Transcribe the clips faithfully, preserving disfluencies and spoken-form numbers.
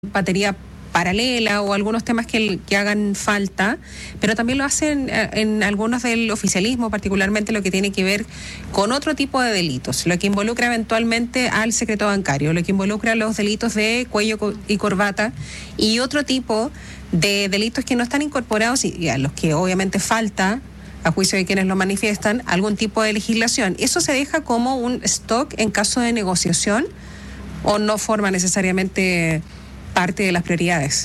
batería paralela o algunos temas que, que hagan falta, pero también lo hacen en algunos del oficialismo, particularmente lo que tiene que ver con otro tipo de delitos, lo que involucra eventualmente al secreto bancario, lo que involucra los delitos de cuello y corbata y otro tipo de delitos que no están incorporados y, y a los que obviamente falta, a juicio de quienes lo manifiestan, algún tipo de legislación. ¿Eso se deja como un stock en caso de negociación o no forma necesariamente parte de las prioridades?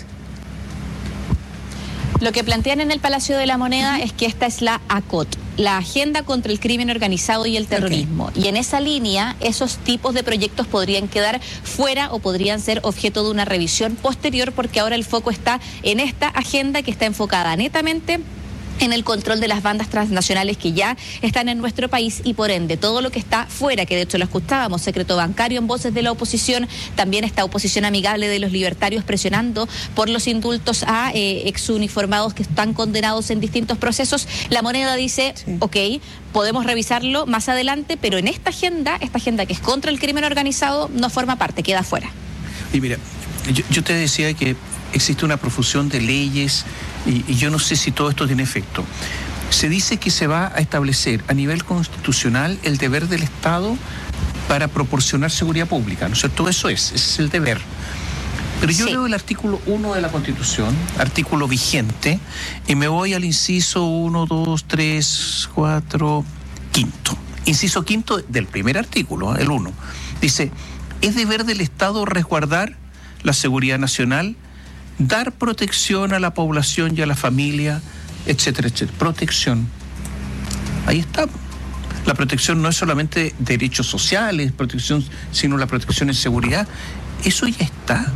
Lo que plantean en el Palacio de la Moneda uh-huh. es que esta es la A C O T, la Agenda contra el Crimen Organizado y el Terrorismo. Okay. Y en esa línea, esos tipos de proyectos podrían quedar fuera o podrían ser objeto de una revisión posterior, porque ahora el foco está en esta agenda que está enfocada netamente en el control de las bandas transnacionales que ya están en nuestro país y por ende todo lo que está fuera, que de hecho lo escuchábamos, secreto bancario en voces de la oposición, también esta oposición amigable de los libertarios presionando por los indultos a eh, exuniformados que están condenados en distintos procesos. La Moneda dice, sí. ok, podemos revisarlo más adelante, pero en esta agenda, esta agenda que es contra el crimen organizado, no forma parte, queda fuera. Y mira, yo, yo te decía que existe una profusión de leyes y, y yo no sé si todo esto tiene efecto. Se dice que se va a establecer a nivel constitucional el deber del Estado para proporcionar seguridad pública, ¿no es cierto? Eso es, ese es el deber. Pero yo sí. leo el artículo uno de la Constitución, artículo vigente, y me voy al inciso uno, dos, tres, cuatro, quinto. Inciso quinto del primer artículo, el uno. Dice, es deber del Estado resguardar la seguridad nacional, dar protección a la población y a la familia, etcétera, etcétera. Protección. Ahí está. La protección no es solamente derechos sociales, protección, sino la protección en seguridad. Eso ya está.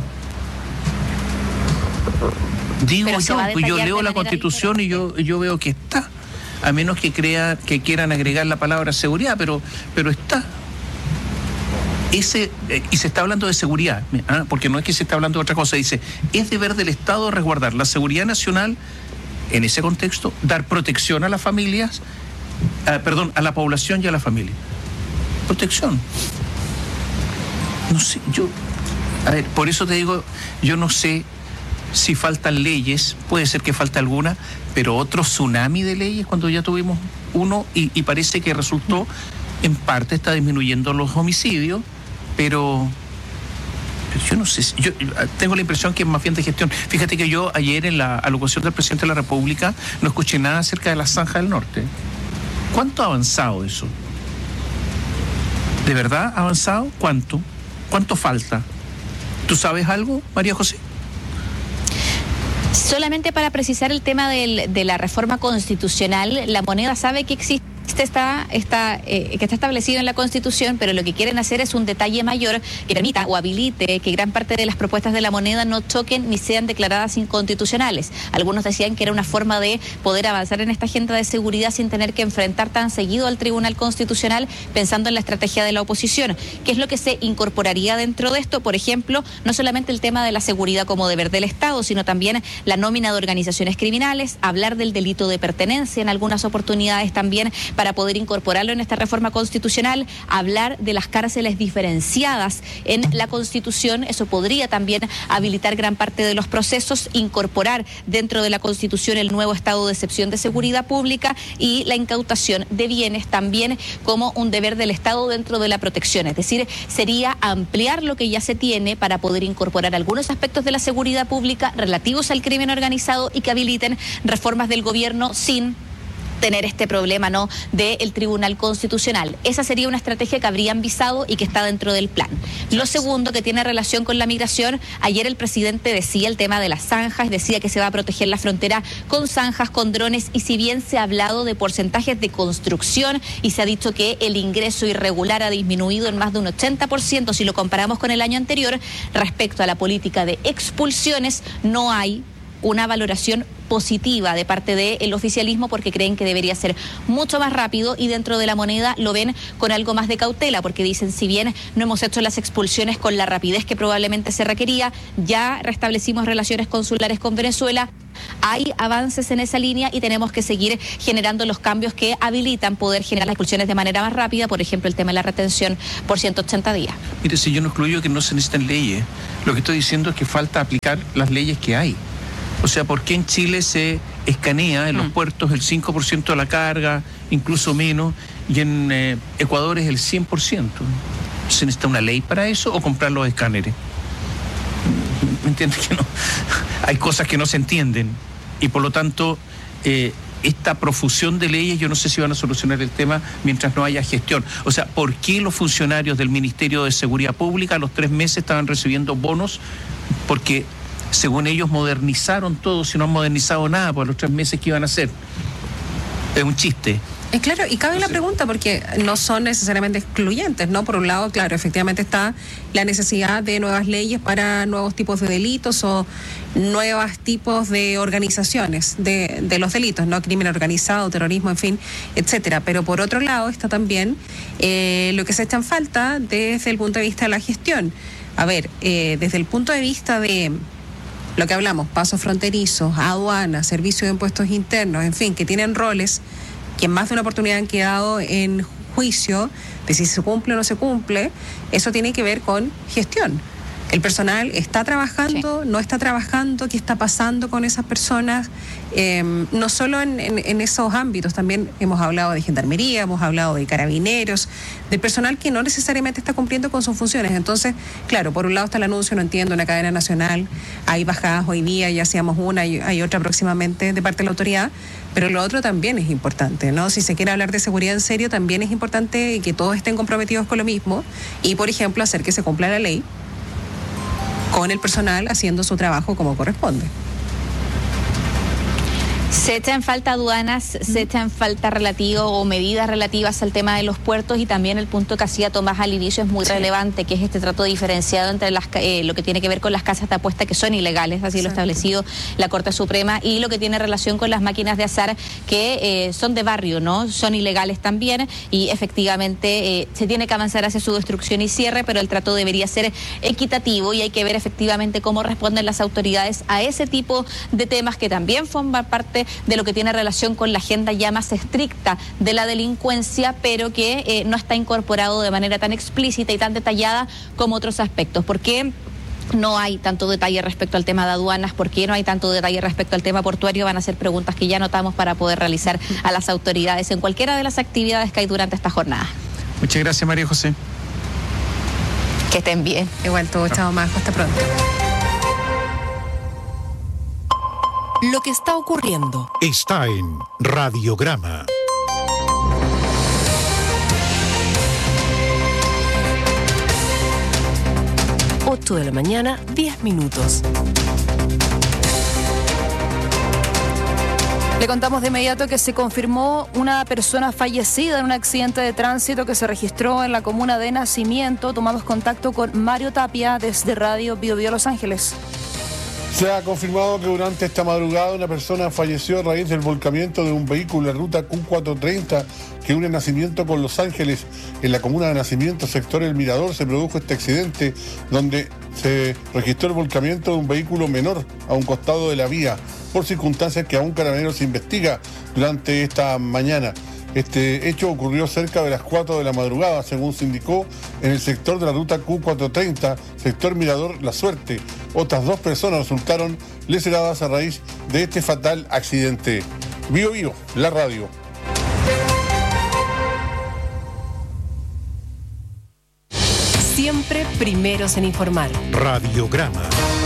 Digo yo, pues yo leo la Constitución y yo, yo veo que está. A menos que crea, que quieran agregar la palabra seguridad, pero, pero está. Ese, eh, y se está hablando de seguridad, ¿eh? Porque no es que se está hablando de otra cosa, dice, es deber del Estado resguardar la seguridad nacional, en ese contexto, dar protección a las familias, eh, perdón, a la población y a la familia. Protección. No sé, yo, a ver, por eso te digo, yo no sé si faltan leyes, puede ser que falte alguna, pero otro tsunami de leyes cuando ya tuvimos uno y, y parece que resultó, en parte está disminuyendo los homicidios, pero, pero yo no sé, yo tengo la impresión que es más bien de gestión. Fíjate que yo ayer en la alocución del presidente de la República no escuché nada acerca de la Zanja del Norte. ¿Cuánto ha avanzado eso? ¿De verdad ha avanzado? ¿Cuánto? ¿Cuánto falta? ¿Tú sabes algo, María José? Solamente para precisar el tema del, de la reforma constitucional, la Moneda sabe que existe. Está, está, eh, que está establecido en la Constitución, pero lo que quieren hacer es un detalle mayor que permita o habilite que gran parte de las propuestas de la Moneda no choquen ni sean declaradas inconstitucionales. Algunos decían que era una forma de poder avanzar en esta agenda de seguridad sin tener que enfrentar tan seguido al Tribunal Constitucional, pensando en la estrategia de la oposición. ¿Qué es lo que se incorporaría dentro de esto? Por ejemplo, no solamente el tema de la seguridad como deber del Estado, sino también la nómina de organizaciones criminales, hablar del delito de pertenencia en algunas oportunidades también, para poder incorporarlo en esta reforma constitucional, hablar de las cárceles diferenciadas en la Constitución. Eso podría también habilitar gran parte de los procesos, incorporar dentro de la Constitución el nuevo estado de excepción de seguridad pública y la incautación de bienes también como un deber del Estado dentro de la protección. Es decir, sería ampliar lo que ya se tiene para poder incorporar algunos aspectos de la seguridad pública relativos al crimen organizado y que habiliten reformas del gobierno sin tener este problema, ¿no?, del Tribunal Constitucional. Esa sería una estrategia que habrían visado y que está dentro del plan. Lo segundo, que tiene relación con la migración, ayer el presidente decía el tema de las zanjas, decía que se va a proteger la frontera con zanjas, con drones, y si bien se ha hablado de porcentajes de construcción y se ha dicho que el ingreso irregular ha disminuido en más de un ochenta por ciento si lo comparamos con el año anterior, respecto a la política de expulsiones no hay una valoración positiva de parte del oficialismo porque creen que debería ser mucho más rápido, y dentro de la moneda lo ven con algo más de cautela porque dicen, si bien no hemos hecho las expulsiones con la rapidez que probablemente se requería, ya restablecimos relaciones consulares con Venezuela, hay avances en esa línea y tenemos que seguir generando los cambios que habilitan poder generar las expulsiones de manera más rápida, por ejemplo el tema de la retención por ciento ochenta días. Mire, si yo no excluyo que no se necesitan leyes, lo que estoy diciendo es que falta aplicar las leyes que hay. O sea, ¿por qué en Chile se escanea en los mm. puertos el cinco por ciento de la carga, incluso menos, y en eh, Ecuador es el cien por ciento? ¿Se necesita una ley para eso o comprar los escáneres? ¿Me entiendes que no? Hay cosas que no se entienden y por lo tanto eh, esta profusión de leyes yo no sé si van a solucionar el tema mientras no haya gestión. O sea, ¿por qué los funcionarios del Ministerio de Seguridad Pública a los tres meses estaban recibiendo bonos? Porque según ellos modernizaron todo, si no han modernizado nada por los tres meses que iban a hacer. Es un chiste. Eh, claro, y cabe la pregunta porque no son necesariamente excluyentes, ¿no? Por un lado, claro, efectivamente está la necesidad de nuevas leyes para nuevos tipos de delitos o nuevos tipos de organizaciones de, de los delitos, ¿no? Crimen organizado, terrorismo, en fin, etcétera. Pero por otro lado está también eh, lo que se echa en falta desde el punto de vista de la gestión. A ver, eh, desde el punto de vista de lo que hablamos, pasos fronterizos, aduanas, servicio de impuestos internos, en fin, que tienen roles que en más de una oportunidad han quedado en juicio de si se cumple o no se cumple, eso tiene que ver con gestión. El personal está trabajando, sí. no está trabajando, qué está pasando con esas personas, eh, no solo en, en, en esos ámbitos, también hemos hablado de gendarmería, hemos hablado de carabineros, del personal que no necesariamente está cumpliendo con sus funciones. Entonces, claro, por un lado está el anuncio, no entiendo, una cadena nacional, hay bajadas hoy día, ya hacíamos una y hay otra próximamente de parte de la autoridad, pero lo otro también es importante, ¿no? Si se quiere hablar de seguridad en serio, también es importante que todos estén comprometidos con lo mismo y, por ejemplo, hacer que se cumpla la ley con el personal haciendo su trabajo como corresponde. Se echa en falta aduanas, mm. se echa en falta relativo o medidas relativas al tema de los puertos, y también el punto que hacía Tomás al inicio es muy sí. relevante, que es este trato diferenciado entre las, eh, lo que tiene que ver con las casas de apuesta que son ilegales, así sí. lo ha establecido la Corte Suprema, y lo que tiene relación con las máquinas de azar que eh, son de barrio, ¿no? Son ilegales también, y efectivamente eh, se tiene que avanzar hacia su destrucción y cierre, pero el trato debería ser equitativo y hay que ver efectivamente cómo responden las autoridades a ese tipo de temas que también forman parte de lo que tiene relación con la agenda ya más estricta de la delincuencia, pero que eh, no está incorporado de manera tan explícita y tan detallada como otros aspectos. ¿Por qué no hay tanto detalle respecto al tema de aduanas? ¿Por qué no hay tanto detalle respecto al tema portuario? Van a ser preguntas que ya anotamos para poder realizar a las autoridades en cualquiera de las actividades que hay durante esta jornada. Muchas gracias, María José. Que estén bien. Igual todo, chao, Majo, hasta pronto. Lo que está ocurriendo está en Radiograma. ocho de la mañana, diez minutos. Le contamos de inmediato que se confirmó una persona fallecida en un accidente de tránsito que se registró en la comuna de Nacimiento. Tomamos contacto con Mario Tapia desde Radio Bio Bio Los Ángeles. Se ha confirmado que durante esta madrugada una persona falleció a raíz del volcamiento de un vehículo en ruta Q cuatrocientos treinta que une Nacimiento con Los Ángeles. En la comuna de Nacimiento, sector El Mirador, se produjo este accidente donde se registró el volcamiento de un vehículo menor a un costado de la vía, por circunstancias que aún Carabineros investiga durante esta mañana. Este hecho ocurrió cerca de las cuatro de la madrugada, según se indicó, en el sector de la ruta Q cuatrocientos treinta, sector Mirador La Suerte. Otras dos personas resultaron lesionadas a raíz de este fatal accidente. Bio Bio, la radio. Siempre primeros en informar. Radiograma.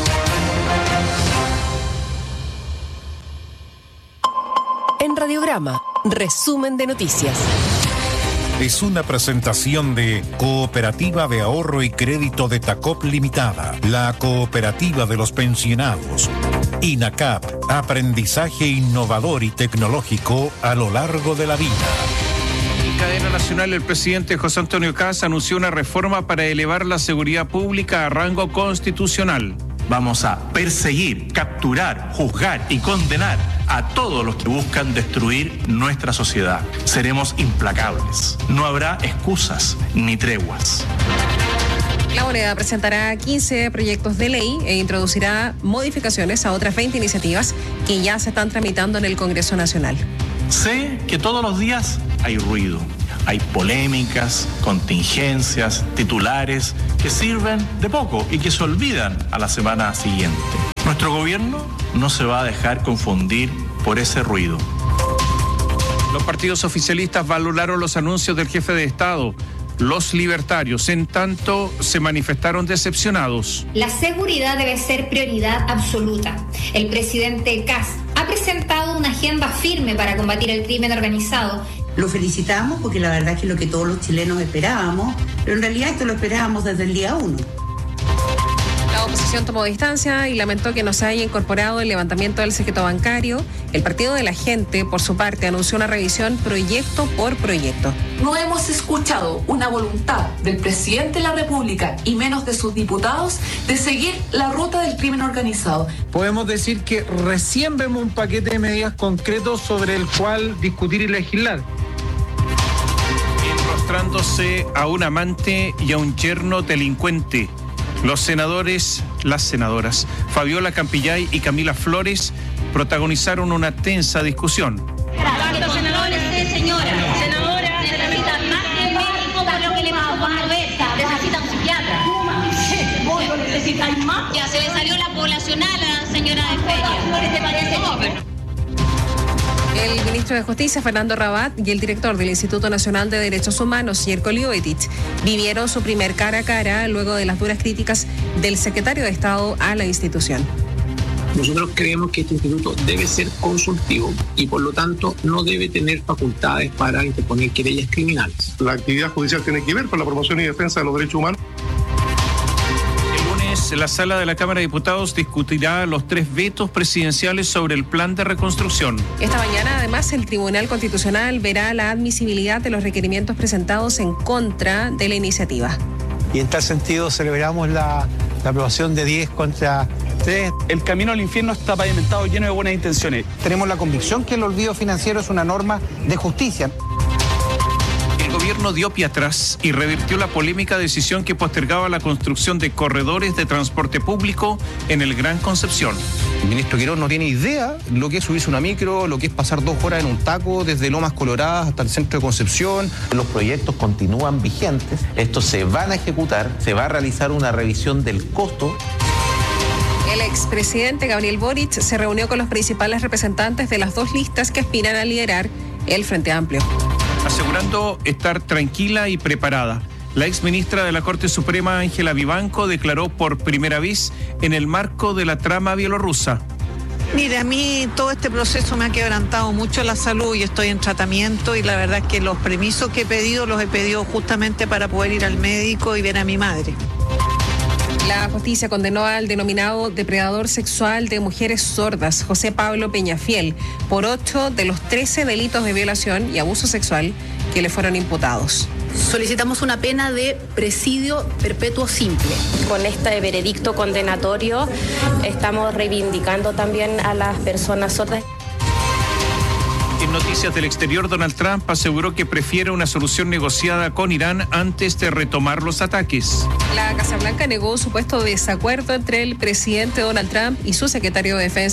En Radiograma, resumen de noticias. Es una presentación de Cooperativa de Ahorro y Crédito de Tacop Limitada, la cooperativa de los pensionados. INACAP, aprendizaje innovador y tecnológico a lo largo de la vida. En cadena nacional, el presidente José Antonio Kast anunció una reforma para elevar la seguridad pública a rango constitucional. Vamos a perseguir, capturar, juzgar y condenar a todos los que buscan destruir nuestra sociedad. Seremos implacables. No habrá excusas ni treguas. La moneda presentará quince proyectos de ley e introducirá modificaciones a otras veinte iniciativas que ya se están tramitando en el Congreso Nacional. Sé que todos los días hay ruido, hay polémicas, contingencias, titulares que sirven de poco y que se olvidan a la semana siguiente. Nuestro gobierno no se va a dejar confundir por ese ruido. Los partidos oficialistas valoraron los anuncios del jefe de Estado. Los libertarios, en tanto, se manifestaron decepcionados. La seguridad debe ser prioridad absoluta. El presidente Kast ha presentado una agenda firme para combatir el crimen organizado. Lo felicitamos porque la verdad es que es lo que todos los chilenos esperábamos, pero en realidad esto lo esperábamos desde el día uno. La oposición tomó distancia y lamentó que no se haya incorporado el levantamiento del secreto bancario. El Partido de la Gente, por su parte, anunció una revisión proyecto por proyecto. No hemos escuchado una voluntad del presidente de la República y menos de sus diputados de seguir la ruta del crimen organizado. Podemos decir que recién vemos un paquete de medidas concretos sobre el cual discutir y legislar. Enrostrándose a un amante y a un yerno delincuente. Los senadores, las senadoras, Fabiola Campillay y Camila Flores protagonizaron una tensa discusión. ¿Cuántos senadores es, señora? Senadora, necesitan más que médico por lo que le pasó con Roberta. Necesitan psiquiatra. ¿Vos lo necesitáis más? Ya se le salió la poblacional a la señora de Feria. ¿Te parece? No, pero... El ministro de Justicia, Fernando Rabat, y el director del Instituto Nacional de Derechos Humanos, Jerko Lioetich, vivieron su primer cara a cara luego de las duras críticas del secretario de Estado a la institución. Nosotros creemos que este instituto debe ser consultivo y por lo tanto no debe tener facultades para interponer querellas criminales. La actividad judicial tiene que ver con la promoción y defensa de los derechos humanos. La sala de la Cámara de Diputados discutirá los tres vetos presidenciales sobre el plan de reconstrucción. Esta mañana, además, el Tribunal Constitucional verá la admisibilidad de los requerimientos presentados en contra de la iniciativa. Y en tal sentido celebramos la, la aprobación de diez contra tres. El camino al infierno está pavimentado lleno de buenas intenciones. Tenemos la convicción que el olvido financiero es una norma de justicia. El gobierno dio pie atrás y revirtió la polémica decisión que postergaba la construcción de corredores de transporte público en el Gran Concepción. El ministro Quirós no tiene idea lo que es subirse una micro, lo que es pasar dos horas en un taco desde Lomas Coloradas hasta el centro de Concepción. Los proyectos continúan vigentes, estos se van a ejecutar, se va a realizar una revisión del costo. El expresidente Gabriel Boric se reunió con los principales representantes de las dos listas que aspiran a liderar el Frente Amplio, asegurando estar tranquila y preparada. La exministra de la Corte Suprema, Ángela Vivanco, declaró por primera vez en el marco de la trama bielorrusa. Mira, a mí todo este proceso me ha quebrantado mucho la salud y estoy en tratamiento y la verdad es que los permisos que he pedido los he pedido justamente para poder ir al médico y ver a mi madre. La justicia condenó al denominado depredador sexual de mujeres sordas, José Pablo Peñafiel, por ocho de los trece delitos de violación y abuso sexual que le fueron imputados. Solicitamos una pena de presidio perpetuo simple. Con este veredicto condenatorio estamos reivindicando también a las personas sordas. En noticias del exterior, Donald Trump aseguró que prefiere una solución negociada con Irán antes de retomar los ataques. La Casa Blanca negó un supuesto desacuerdo entre el presidente Donald Trump y su secretario de Defensa.